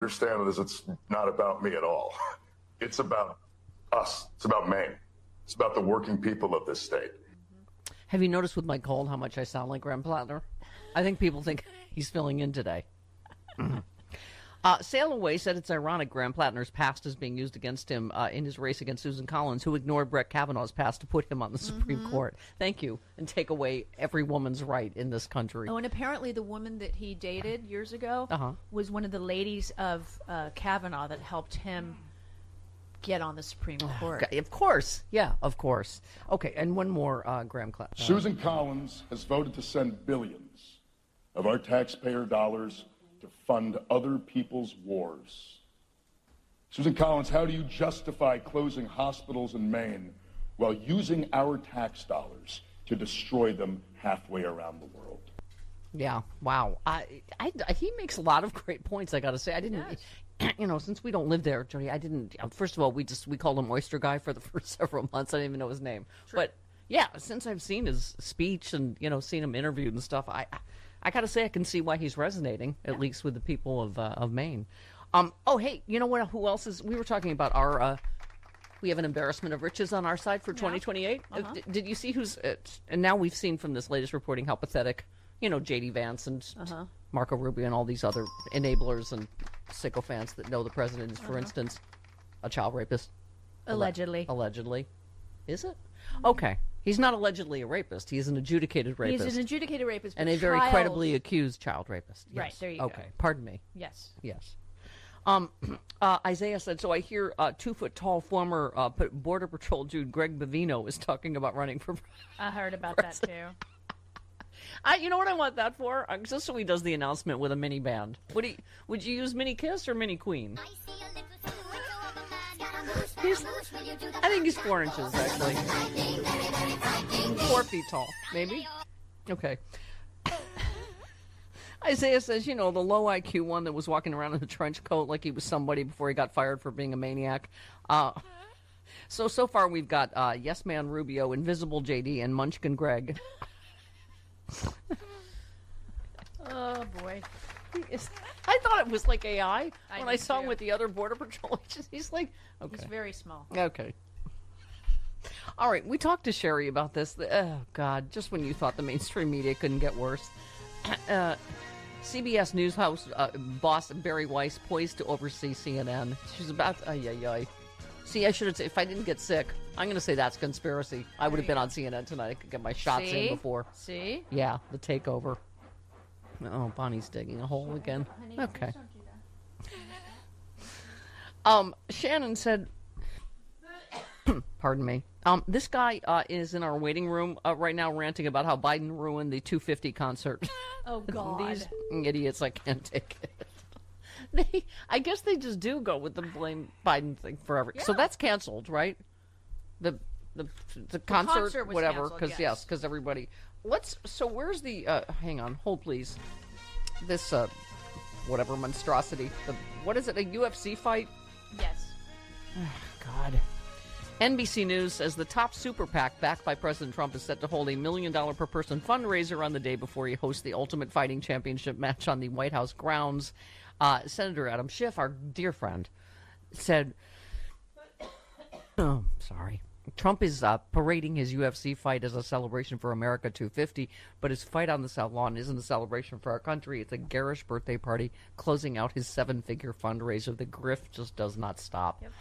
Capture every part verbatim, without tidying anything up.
understand is it's not about me at all. It's about us. It's about Maine. It's about the working people of this state. Have you noticed with my cold how much I sound like Graham Plattner? I think people think he's filling in today. uh, Sail Away said it's ironic Graham Plattner's past is being used against him uh, in his race against Susan Collins, who ignored Brett Kavanaugh's past to put him on the mm-hmm. Supreme Court. Thank you. And take away every woman's right in this country. Oh, and apparently the woman that he dated years ago uh-huh. was one of the ladies of uh, Kavanaugh that helped him get on the Supreme Court. Okay, of course. Yeah, of course. Okay, and one more, uh, Graham Clapp. Uh, Susan Collins has voted to send billions of our taxpayer dollars to fund other people's wars. Susan Collins, how do you justify closing hospitals in Maine while using our tax dollars to destroy them halfway around the world? Yeah, wow. I, I, he makes a lot of great points, I got to say. I didn't... Yes. You know, since we don't live there, Jody, I didn't. First of all, we just we called him Oyster Guy for the first several months. I didn't even know his name. True. But yeah, since I've seen his speech and you know seen him interviewed and stuff, I I gotta say I can see why he's resonating at yeah. least with the people of uh, of Maine. Um. Oh, hey, you know what? Who else is? We were talking about our. Uh, we have an embarrassment of riches on our side for yeah. twenty twenty-eight. Uh-huh. D- did you see who's? Uh, and now we've seen from this latest reporting how pathetic. You know, J D Vance and uh-huh. Marco Rubio and all these other enablers and sycophants that know the president is, for uh-huh. instance, a child rapist. Allegedly. Alle- allegedly. Is it? Okay. He's not allegedly a rapist. He's an adjudicated rapist. He's an adjudicated rapist. And a very child... credibly accused child rapist. Yes. Right, there you okay. go. Okay, pardon me. Yes. Yes. Um, uh, Isaiah said, so I hear uh, two-foot-tall former uh, Border Patrol Jude Greg Bavino is talking about running for I heard about president. that, too. I, you know what I want that for? Uh, just so he does the announcement with a mini band. Would he? Would you use Mini Kiss or Mini Queen? He's, I think he's four inches, actually. Four feet tall, maybe? Okay. Isaiah says, you know, the low I Q one that was walking around in a trench coat like he was somebody before he got fired for being a maniac. Uh, so, so far we've got uh, Yes Man Rubio, Invisible J D, and Munchkin Greg. Oh, boy. I thought it was like A I I when I saw too. him with the other Border Patrol agents. He's like, okay. He's very small. Okay. All right, we talked to Sherry about this. Oh, God, just when you thought the mainstream media couldn't get worse. Uh, C B S News House uh, boss Barry Weiss poised to oversee C N N. She's about, ay, ay, ay. See, I should have said, if I didn't get sick, I'm going to say that's conspiracy. I would have been on C N N tonight. I could get my shots See? in before. See? Yeah, the takeover. Oh, Bonnie's digging a hole again. Honey, okay. don't do that. Um, Shannon said, pardon me. Um, this guy uh, is in our waiting room uh, right now ranting about how Biden ruined the two fifty concert. Oh, God. These idiots, I can't take it. They, I guess they just do go with the blame Biden thing forever. Yeah. So that's canceled, right? The the the concert, the concert was whatever. Because yes, yes, because everybody. Let's. So where's the? Uh, hang on, hold please. This uh, whatever monstrosity. The what is it? A U F C fight? Yes. God. N B C News says the top super PAC backed by President Trump is set to hold a million dollar per person fundraiser on the day before he hosts the Ultimate Fighting Championship match on the White House grounds. Uh, Senator Adam Schiff, our dear friend, said, oh, sorry, Trump is uh, parading his U F C fight as a celebration for America two fifty, but his fight on the South Lawn isn't a celebration for our country. It's a garish birthday party closing out his seven-figure fundraiser. The grift just does not stop. Yep.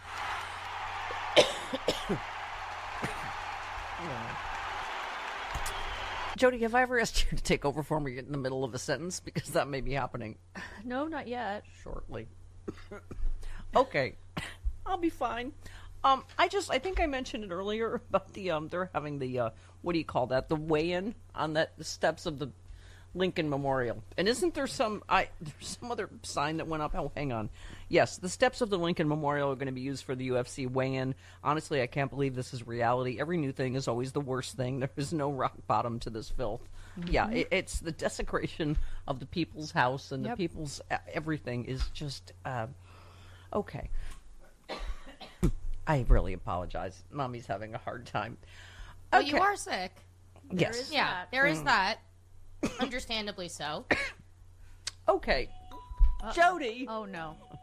Jody, have I ever asked you to take over for me in the middle of a sentence? Because that may be happening. No, not yet. Shortly. Okay. I'll be fine. Um, I just, I think I mentioned it earlier about the, um, they're having the, uh, what do you call that? The weigh-in on that, the steps of the Lincoln Memorial. And isn't there some, I, there's some other sign that went up? Oh, hang on. Yes, the steps of the Lincoln Memorial are going to be used for the U F C weigh-in. Honestly, I can't believe this is reality. Every new thing is always the worst thing. There is no rock bottom to this filth. Mm-hmm. Yeah, it, it's the desecration of the people's house and yep. the people's uh, everything is just, uh, okay. I really apologize. Mommy's having a hard time. Well, Okay. you are sick. Yes. There is Yeah, that. there is Mm. that. Understandably so. Okay. Uh-oh. Jody. Oh, no.